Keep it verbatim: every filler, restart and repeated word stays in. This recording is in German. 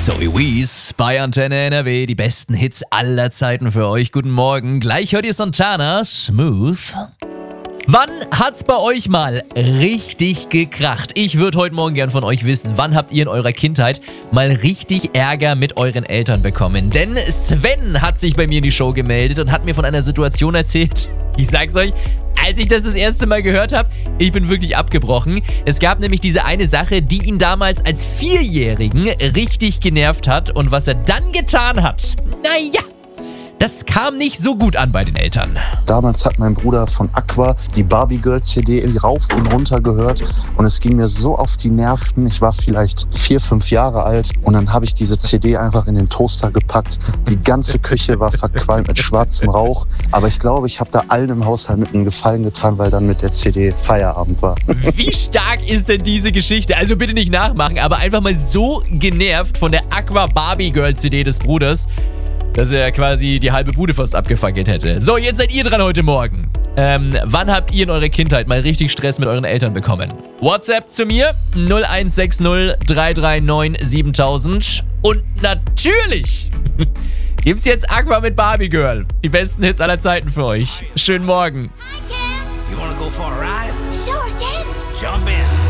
Zoe Wees bei Antenne N R W, die besten Hits aller Zeiten für euch. Guten Morgen. Gleich hört ihr Santana, Smooth. Wann hat's bei euch mal richtig gekracht? Ich würde heute Morgen gern von euch wissen, wann habt ihr in eurer Kindheit mal richtig Ärger mit euren Eltern bekommen? Denn Sven hat sich bei mir in die Show gemeldet und hat mir von einer Situation erzählt. Ich sag's euch, als ich das das erste Mal gehört habe, ich bin wirklich abgebrochen. Es gab nämlich diese eine Sache, die ihn damals als Vierjährigen richtig genervt hat. Und was er dann getan hat, naja, das kam nicht so gut an bei den Eltern. Damals hat mein Bruder von Aqua die Barbie Girl C D rauf und runter gehört und es ging mir so auf die Nerven. Ich war vielleicht vier, fünf Jahre alt und dann habe ich diese C D einfach in den Toaster gepackt. Die ganze Küche war verqualmt mit schwarzem Rauch, aber ich glaube, ich habe da allen im Haushalt mit einem Gefallen getan, weil dann mit der C D Feierabend war. Wie stark ist denn diese Geschichte? Also bitte nicht nachmachen, aber einfach mal so genervt von der Aqua Barbie Girl C D des Bruders, dass er quasi die halbe Bude fast abgefackelt hätte. So, jetzt seid ihr dran heute Morgen. Ähm, wann habt ihr in eurer Kindheit mal richtig Stress mit euren Eltern bekommen? WhatsApp zu mir null eins sechs null drei drei neun siebentausend. Und natürlich gibt's jetzt Aqua mit Barbie Girl. Die besten Hits aller Zeiten für euch. Schönen Morgen. Hi, Ken. You wanna go for a ride? Sure, Ken. Jump in.